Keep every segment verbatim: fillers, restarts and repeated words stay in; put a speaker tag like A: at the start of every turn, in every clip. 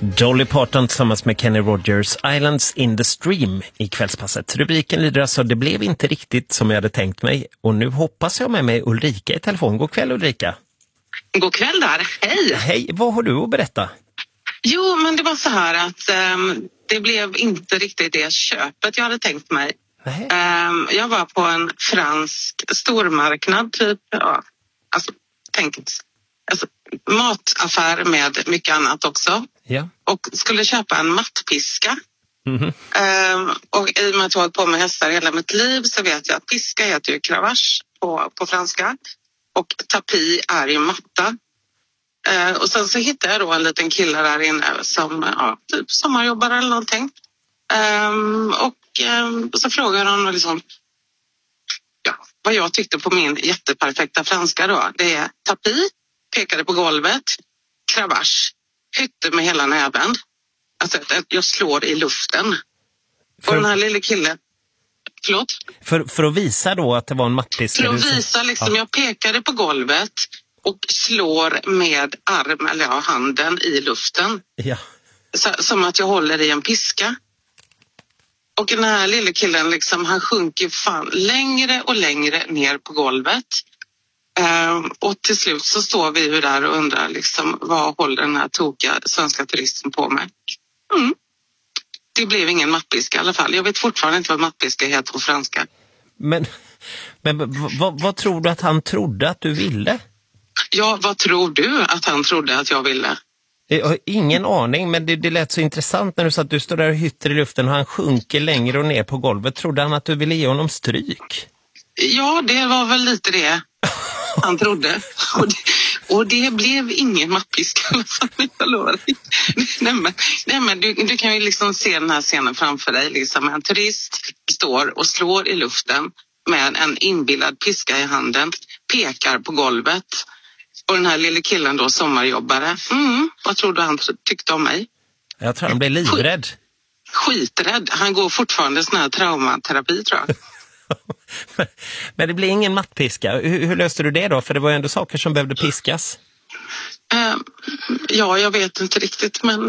A: Dolly Parton tillsammans med Kenny Rogers, Islands in the Stream i kvällspasset. Rubriken lyder alltså: det blev inte riktigt som jag hade tänkt mig. Och nu hoppas jag med mig Ulrika i telefon. God kväll Ulrika.
B: God kväll där, hej.
A: Hej, vad har du att berätta?
B: Jo, men det var så här att um, det blev inte riktigt det köpet jag hade tänkt mig. Um, jag var på en fransk stormarknad typ, ja, alltså tänk alltså, mataffär med mycket annat också.
A: Ja.
B: Och skulle köpa en mattpiska.
A: Mm-hmm.
B: Um, och i och med att jag har hållit på med hästar hela mitt liv så vet jag att piska heter ju cravache på, på franska. Och tapi är ju matta. Uh, och sen så hittade jag då en liten kille där inne som ja, typ sommarjobbare eller någonting. Um, och um, så frågade jag honom liksom, ja, vad jag tyckte på min jätteperfekta franska då. Det är tapi, pekade på golvet, cravache, hytte med hela näven. Alltså jag slår i luften. För, och den här lilla killen, förlåt?
A: För, för att visa då att det var en mattpiska?
B: För att visa liksom, ja. Jag pekade på golvet och slår med arm eller ja, handen i luften.
A: Ja.
B: Så, som att jag håller i en piska. Och den här lilla killen liksom, han sjunker fan längre och längre ner på golvet. Um, och till slut så står vi ju där och undrar liksom, vad håller den här tokiga svenska turisten på med? Mm. Det blev ingen mattpiska i alla fall. Jag vet fortfarande inte vad mattpiska heter på franska.
A: Men, men vad, vad tror du att han trodde att du ville?
B: Ja, vad tror du att han trodde att jag ville?
A: Jag har ingen aning, men det, det lät så intressant när du sa att du står där och hytter i luften och han sjunker längre och ner på golvet. Trodde han att du ville ge honom stryk?
B: Ja, det var väl lite det han trodde. Och det, och det blev ingen mattpiska i alla fall, jag lovar dig. Nej men, nej, men du, du kan ju liksom se den här scenen framför dig. Liksom en turist står och slår i luften med en inbillad piska i handen, pekar på golvet. Och den här lilla killen då, sommarjobbare, mm, vad tror du han tyckte om mig?
A: Jag tror han blev livrädd.
B: Skiträdd. Han går fortfarande sån här traumaterapi, tror jag.
A: Men det blir ingen mattpiska. Hur, hur löste du det då? För det var ju ändå saker som behövde piskas.
B: Uh, ja, jag vet inte riktigt, men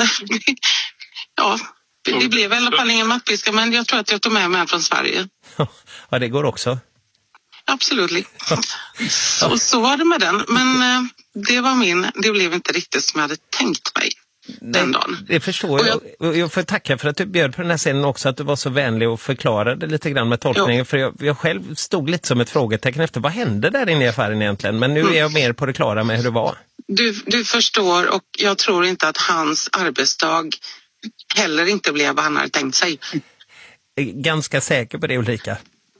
B: ja, det, det blev i alla fall ingen mattpiska, men jag tror att jag tog med mig från Sverige.
A: Ja, det går också.
B: Absolut. Så, så var det med den. Men uh, det var min, det blev inte riktigt som jag hade tänkt mig. Den dagen.
A: Det förstår jag. jag. Jag får tacka för att du bjöd på den här scenen också, att du var så vänlig och förklarade lite grann med tolkningen. Jo. För jag, jag själv stod lite som ett frågetecken efter vad hände där inne i affären egentligen. Men nu mm. är jag mer på det klara med hur det var. Du,
B: du förstår, och jag tror inte att hans arbetsdag heller inte blev vad han hade tänkt sig.
A: Jag är ganska säker på det, Ulrika.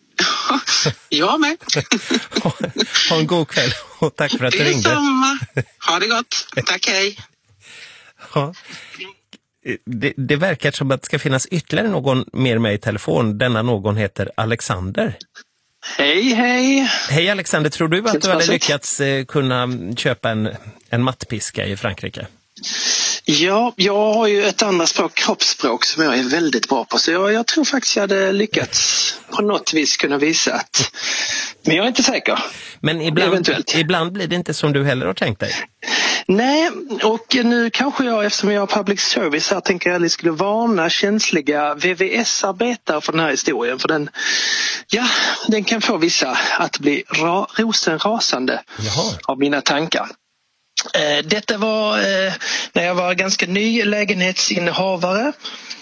B: Jag med.
A: ha, ha en god kväll och tack för att du ringde.
B: Detsamma. Ha det gott. Tack, hej.
A: Ja. Det, det verkar som att det ska finnas ytterligare någon mer med i telefon. Denna någon heter Alexander.
C: Hej, hej.
A: Hej Alexander, tror du att du hade lyckats eh, kunna köpa en, en mattpiska i Frankrike?
C: Ja, jag har ju ett annat språk, kroppsspråk, som jag är väldigt bra på. Så jag, jag tror faktiskt jag hade lyckats på något vis kunna visa att... Men jag är inte säker.
A: Men ibland, ibland blir det inte som du heller har tänkt dig.
C: Nej, och nu kanske jag, eftersom jag har public service här, tänker jag att jag skulle varna känsliga V V S-arbetare för den här historien. För den, ja, den kan få vissa att bli ra, rosenrasande Jaha. av mina tankar. Eh, detta var eh, när jag var ganska ny lägenhetsinnehavare.